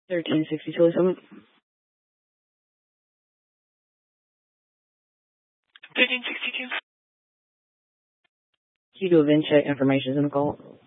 1362 Summit. 1362. Can you do a VIN check? Information is in the call.